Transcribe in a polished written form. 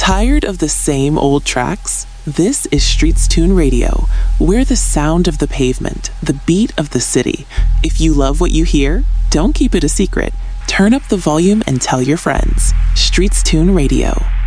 Tired of the same old tracks? This is Streets Tune Radio. We're the sound of the pavement, the beat of the city. If you love what you hear, don't keep it a secret. Turn up the volume and tell your friends. Streets Tune Radio.